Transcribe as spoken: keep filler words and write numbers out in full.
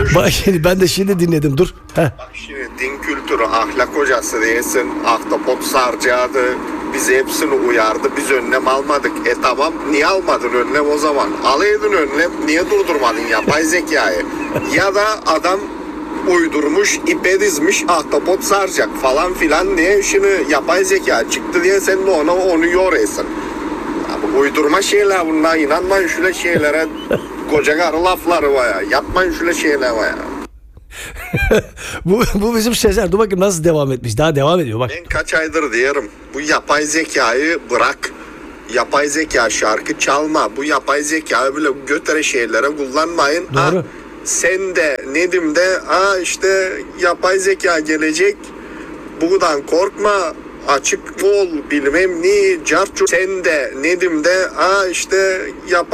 Bak şimdi ben de şimdi dinledim, dur. Heh. Bak şimdi din kültürü ahlak hocası diyesin, ahtapot sarcadı, bizi hepsini uyardı, biz önlem almadık. E tamam, niye almadın önlem o zaman? Alaydın önlem, niye durdurmadın yapay zekayı? Ya da adam uydurmuş, ipe dizmiş, ahtapot saracak falan filan diye şimdi yapay zeka çıktı diye sen de ona onu yoruyorsun. Abi uydurma şeyler bunlar, inanmayın şöyle şeylere. Koca karı lafları var ya, yapmayın şöyle şeyler var ya. bu, bu bizim Sezer. Dur bakayım nasıl devam etmiş. Daha devam ediyor bak. Ben kaç aydır diyorum, bu yapay zekayı bırak. Yapay zeka şarkı çalma. Bu yapay zekayı böyle götere şeylere kullanmayın. Doğru. Ha, sen de Nedim de ha işte yapay zeka gelecek. Buradan korkma. Açık ol bilmem ne. Carçur. Sen de Nedim de ha işte yapay